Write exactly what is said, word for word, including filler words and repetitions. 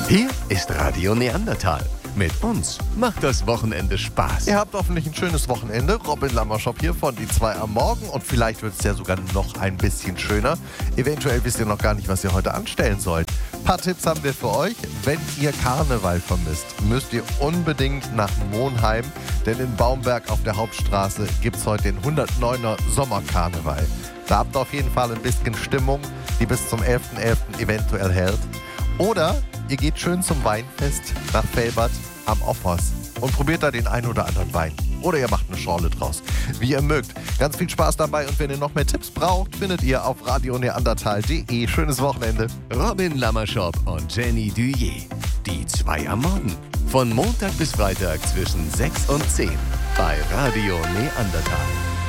Hier ist Radio Neandertal. Mit uns macht das Wochenende Spaß. Ihr habt hoffentlich ein schönes Wochenende. Robin Lammerschop hier von Die zwei am Morgen. Und vielleicht wird es ja sogar noch ein bisschen schöner. Eventuell wisst ihr noch gar nicht, was ihr heute anstellen sollt. Ein paar Tipps haben wir für euch. Wenn ihr Karneval vermisst, müsst ihr unbedingt nach Monheim. Denn in Baumberg auf der Hauptstraße gibt es heute den hundertneuner Sommerkarneval. Da habt ihr auf jeden Fall ein bisschen Stimmung, die bis zum elften elften eventuell hält. Oder ihr geht schön zum Weinfest nach Velbert am Offers und probiert da den einen oder anderen Wein. Oder ihr macht eine Schorle draus, wie ihr mögt. Ganz viel Spaß dabei und wenn ihr noch mehr Tipps braucht, findet ihr auf radio neandertal punkt de. Schönes Wochenende. Robin Lammerschop und Jenny Duyé. Die zwei am Morgen. Von Montag bis Freitag zwischen sechs und zehn bei Radio Neandertal.